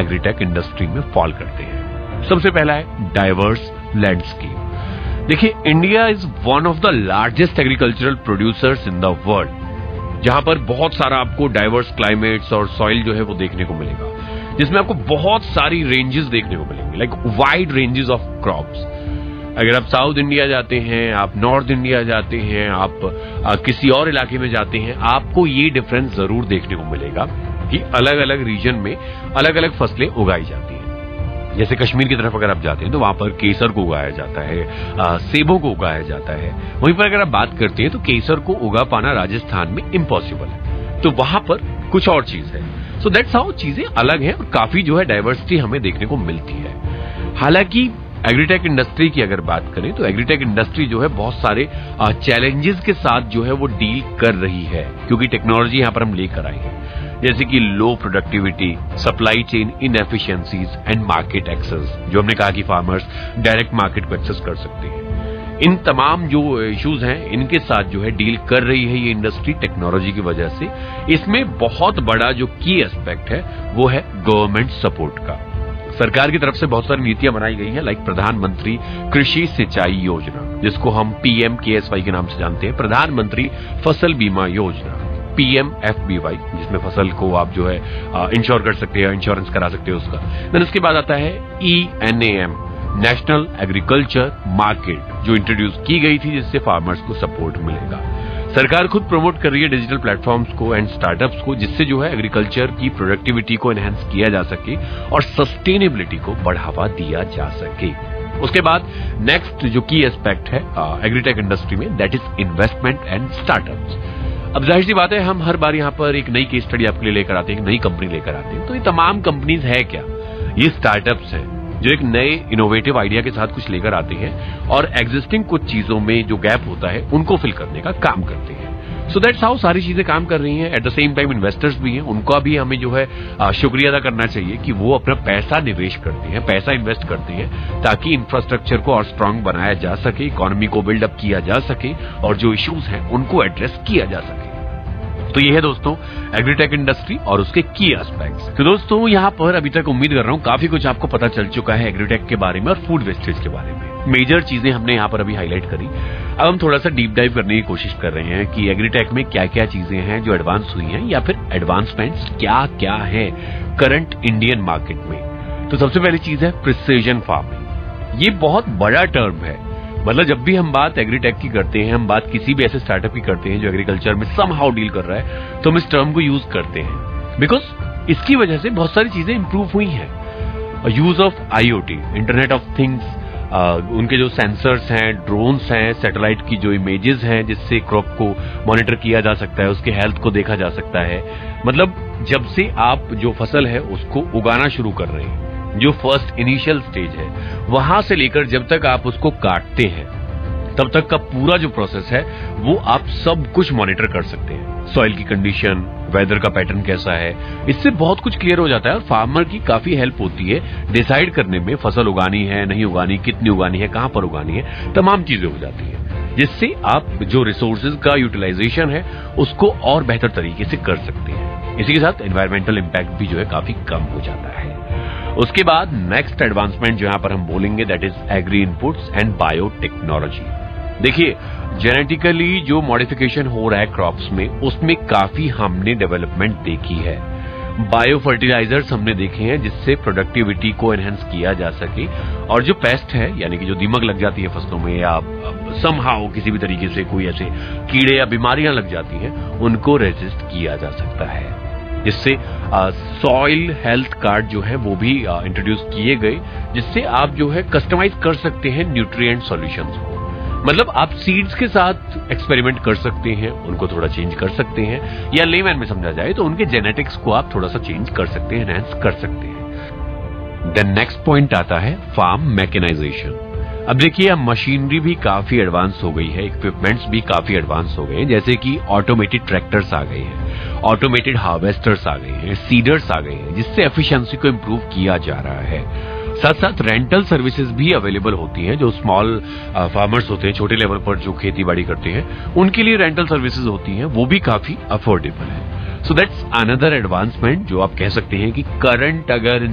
Agritech industry में fall करते हैं। सबसे पहला है डाइवर्स लैंडस्केप। देखिए, India is one of the largest agricultural producers in the world, जहां पर बहुत सारा आपको डाइवर्स क्लाइमेट्स और सॉइल जो है वो देखने को मिलेगा, जिसमें आपको बहुत सारी रेंजेस देखने को मिलेंगे, like wide ranges of crops. अगर आप साउथ इंडिया जाते हैं, आप नॉर्थ इंडिया जाते हैं, आप किसी और इलाके में जाते हैं, आपको ये डिफरेंस जरूर देखने को मिलेगा कि अलग अलग रीजन में अलग अलग फसलें उगाई जाती हैं। जैसे कश्मीर की तरफ अगर आप जाते हैं तो वहां पर केसर को उगाया जाता है, सेबों को उगाया जाता है। वहीं पर अगर आप बात करते हैं तो केसर को उगा पाना राजस्थान में इम्पॉसिबल है, तो वहां पर कुछ और चीज है। सो दैट्स हाउ चीजें अलग हैं और काफी जो है डाइवर्सिटी हमें देखने को मिलती है। हालांकि एग्रीटेक इंडस्ट्री की अगर बात करें तो एग्रीटेक इंडस्ट्री जो है बहुत सारे चैलेंजेस के साथ जो है वो डील कर रही है, क्योंकि टेक्नोलॉजी यहां पर हम लेकर आए हैं, जैसे कि लो productivity, supply chain inefficiencies and market access, जो हमने कहा कि फार्मर्स डायरेक्ट मार्केट को एक्सेस कर सकते हैं। इन तमाम जो इश्यूज हैं इनके साथ जो है डील कर रही है ये इंडस्ट्री टेक्नोलॉजी की वजह से। इसमें बहुत बड़ा जो की एस्पेक्ट है वो है गवर्नमेंट सपोर्ट का। सरकार की तरफ से बहुत सारी नीतियां बनाई गई हैं, लाइक प्रधानमंत्री कृषि सिंचाई योजना, जिसको हम PMKSY के नाम से जानते हैं, प्रधानमंत्री फसल बीमा योजना PMFBY, जिसमें फसल को आप जो है इंश्योर कर सकते हैं, इंश्योरेंस करा सकते हैं उसका। देन उसके बाद आता है ENAM, नेशनल एग्रीकल्चर मार्केट, जो इंट्रोड्यूस की गई थी, जिससे फार्मर्स को सपोर्ट मिलेगा। सरकार खुद प्रमोट कर रही है डिजिटल प्लेटफॉर्म्स को एंड स्टार्टअप्स को, जिससे जो है एग्रीकल्चर की प्रोडक्टिविटी को एनहांस किया जा सके और सस्टेनेबिलिटी को बढ़ावा दिया जा सके। उसके बाद नेक्स्ट जो की एस्पेक्ट है एग्रीटेक इंडस्ट्री में, that is investment and startups. अब जाहिर सी बात है, हम हर बार यहां पर एक नई केस स्टडी आपके लिए लेकर आते हैं, एक नई कंपनी लेकर आते हैं। तो ये तमाम कंपनीज है क्या? ये स्टार्टअप्स हैं जो एक नए इनोवेटिव आइडिया के साथ कुछ लेकर आते हैं और एग्जिस्टिंग कुछ चीजों में जो गैप होता है उनको फिल करने का काम करते हैं। सो दैट्स हाउ सारी चीजें काम कर रही हैं। At the same time investors भी हैं, उनका भी हमें जो है शुक्रिया अदा करना चाहिए कि वो अपना पैसा निवेश करते हैं, पैसा इन्वेस्ट करते हैं, ताकि इंफ्रास्ट्रक्चर को और स्ट्रांग बनाया जा सके, इकोनॉमी को बिल्डअप किया जा सके और जो इश्यूज हैं उनको एड्रेस किया जा सके। तो ये है दोस्तों एग्रीटेक इंडस्ट्री और उसके की एस्पेक्ट्स। तो दोस्तों यहाँ पर अभी तक उम्मीद कर रहा हूँ काफी कुछ आपको पता चल चुका है एग्रीटेक के बारे में और फूड वेस्टेज के बारे में। मेजर चीजें हमने यहाँ पर अभी हाईलाइट करी। अब हम थोड़ा सा डीप डाइव करने की कोशिश कर रहे हैं कि एग्रीटेक में क्या क्या चीजें हैं जो एडवांस हुई हैं, या फिर एडवांसमेंट्स क्या क्या है करंट इंडियन मार्केट में। तो सबसे पहली चीज है प्रिसीजन फार्मिंग। ये बहुत बड़ा टर्म है, मतलब जब भी हम बात एग्रीटेक की करते हैं, हम बात किसी भी ऐसे स्टार्टअप की करते हैं जो एग्रीकल्चर में समहाउ डील कर रहा है, तो हम इस टर्म को यूज करते हैं, बिकॉज इसकी वजह से बहुत सारी चीजें इंप्रूव हुई हैं। Use of IoT, internet of things, उनके जो सेंसर्स हैं, ड्रोन्स हैं, सैटेलाइट की जो इमेजेस हैं जिससे क्रॉप को मॉनिटर किया जा सकता है, उसके हेल्थ को देखा जा सकता है। मतलब जब से आप जो फसल है उसको उगाना शुरू कर रहे हैं, जो फर्स्ट इनिशियल स्टेज है, वहां से लेकर जब तक आप उसको काटते हैं तब तक का पूरा जो प्रोसेस है वो आप सब कुछ मॉनिटर कर सकते हैं। सॉइल की कंडीशन, वेदर का पैटर्न कैसा है, इससे बहुत कुछ क्लियर हो जाता है और फार्मर की काफी हेल्प होती है डिसाइड करने में फसल उगानी है नहीं उगानी, कितनी उगानी है, कहां पर उगानी है, तमाम चीजें हो जाती है, जिससे आप जो रिसोर्सेज का यूटिलाइजेशन है उसको और बेहतर तरीके से कर सकते हैं। इसी के साथ एनवायरमेंटल इम्पैक्ट भी जो है काफी कम हो जाता है। उसके बाद नेक्स्ट एडवांसमेंट जो यहां पर हम बोलेंगे that is agree inputs and biotechnology. देखिए, जेनेटिकली जो मॉडिफिकेशन हो रहा है क्रॉप्स में, उसमें काफी हमने डेवलपमेंट देखी है। बायो फर्टिलाइजर्स हमने देखे हैं जिससे प्रोडक्टिविटी को एनहेंस किया जा सके, और जो पेस्ट है यानी कि जो दीमक लग जाती है फसलों में या समहाउ किसी भी तरीके से कोई ऐसे कीड़े या बीमारियां लग जाती हैं, उनको रेजिस्ट किया जा सकता है। जिससे सॉइल हेल्थ कार्ड जो है वो भी इंट्रोड्यूस किए गए, जिससे आप जो है कस्टमाइज कर सकते हैं न्यूट्रिएंट सॉल्यूशंस को। मतलब आप सीड्स के साथ एक्सपेरिमेंट कर सकते हैं, उनको थोड़ा चेंज कर सकते हैं, या लेमैन में समझा जाए तो उनके जेनेटिक्स को आप थोड़ा सा चेंज कर सकते हैं, एनहांस कर सकते हैं। देन नेक्स्ट पॉइंट आता है फार्म मैकेनाइजेशन। अब देखिए, अब मशीनरी भी काफी एडवांस हो गई है, इक्विपमेंट्स भी काफी एडवांस हो गए हैं, जैसे कि ऑटोमेटेड ट्रैक्टर्स आ गए हैं, ऑटोमेटेड हार्वेस्टर्स आ गए हैं, सीडर्स आ गए हैं, जिससे एफिशिएंसी को इंप्रूव किया जा रहा है। साथ साथ रेंटल सर्विसेज भी अवेलेबल होती हैं, जो स्मॉल फार्मर्स होते हैं, छोटे लेवल पर जो खेती बाड़ी करते हैं, उनके लिए रेंटल सर्विसेज होती हैं, वो भी काफी अफोर्डेबल है। सो दैट्स अनदर एडवांसमेंट जो आप कह सकते हैं कि करंट अगर